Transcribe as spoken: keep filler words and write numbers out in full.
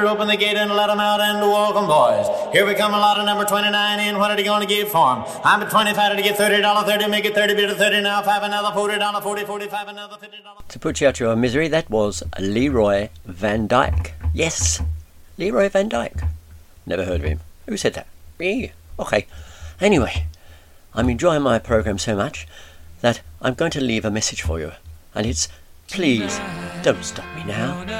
Open the gate and let them out and welcome, boys. Here we come, a lot of number twenty-nine in. What are they going to give for him? I'm at twenty-five to get thirty dollars, thirty, make it thirty, bit of thirty now, five, another forty dollars, forty, forty-five, another fifty dollars. To put you out your misery, that was Leroy Van Dyke. Yes, Leroy Van Dyke. Never heard of him. Who said that? Me. Okay. Anyway, I'm enjoying my program so much that I'm going to leave a message for you. And it's, please, don't stop me now.